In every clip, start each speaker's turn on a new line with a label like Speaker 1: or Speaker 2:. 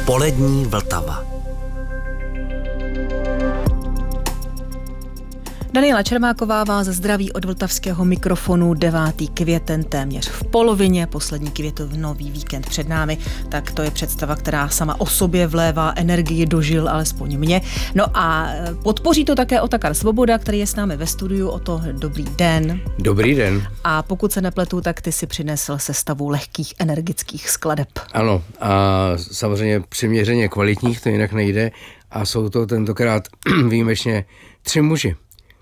Speaker 1: Polední Vltava.
Speaker 2: Daniela Čermáková vás zdraví od vltavského mikrofonu. 9. květen, téměř v polovině, poslední květnový víkend před námi, tak to je představa, která sama o sobě vlévá energii do žil, alespoň mě. No a podpoří to také Otakar Svoboda, který je s námi ve studiu. O to dobrý den.
Speaker 3: Dobrý den.
Speaker 2: A pokud se nepletu, tak ty si přinesl sestavu lehkých energických skladeb.
Speaker 3: Ano, a samozřejmě přiměřeně kvalitních, to jinak nejde. A jsou to tentokrát výjimečně 3 muži.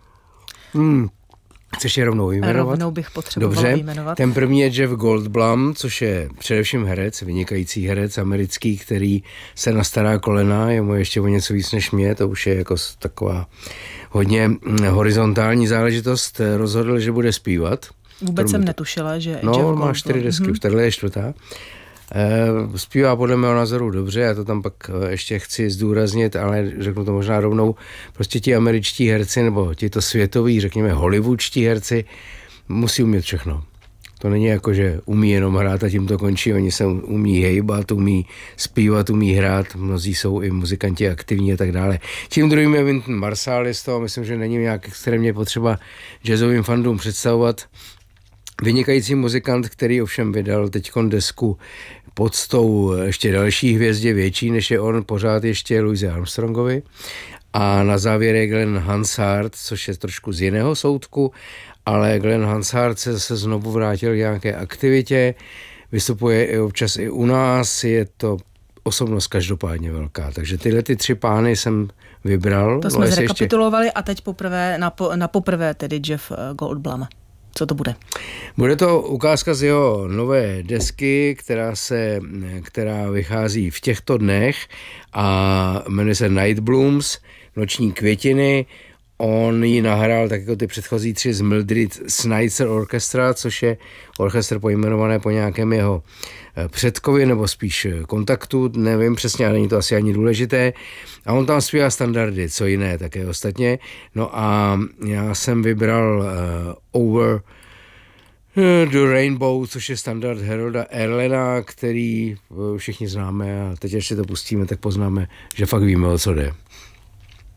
Speaker 3: Chceš je rovnou vyjmenovat?
Speaker 2: Rovnou bych potřeboval
Speaker 3: Dobře.
Speaker 2: vyjmenovat.
Speaker 3: Ten první je Jeff Goldblum, což je především herec, vynikající herec americký, který se na stará kolena, je mu ještě o něco víc než mě, to už je jako taková hodně horizontální záležitost, rozhodl, že bude zpívat.
Speaker 2: Vůbec jsem netušila, že Jeff
Speaker 3: Goldblum má 4 desky, už tahle je 4. Zpívá podle mého názoru dobře, já to tam pak ještě chci zdůraznit, ale řeknu to možná rovnou, prostě ti američtí herci, nebo ti to světoví, řekněme hollywoodští herci, musí umět všechno. To není jako, že umí jenom hrát a tím to končí, oni se umí hejbat, umí zpívat, umí hrát, mnozí jsou i muzikanti aktivní a tak dále. Tím druhým je Wynton Marsalis, to myslím, že není nějak extrémně potřeba jazzovým fandům představovat. Vynikající muzikant, který ovšem vydal teďkon desku poctou ještě další hvězdě, větší než je on, pořád ještě Louise Armstrongovi. A na závěr je Glenn Hansard, což je trošku z jiného soudku, ale Glenn Hansard se zase znovu vrátil k nějaké aktivitě, vystupuje i občas i u nás, je to osobnost každopádně velká. Takže tyhle 3 pány jsem vybral.
Speaker 2: To jsme zrekapitulovali a teď poprvé, na poprvé tedy Jeff Goldblum. Co to bude? Bude
Speaker 3: to ukázka z jeho nové desky, která vychází v těchto dnech a jmenuje se Night Blooms, Noční květiny. On ji nahrál tak jako ty předchozí 3 z Mildred Snitzer Orchestra, což je orchestr pojmenované po nějakém jeho předkovi, nebo spíš kontaktu, nevím přesně, ale není to asi ani důležité. A on tam zpívá standardy, co jiné také ostatně. No a já jsem vybral Over the Rainbow, což je standard Harolda Erlena, který všichni známe a teď ještě to pustíme, tak poznáme, že fakt víme, o co jde.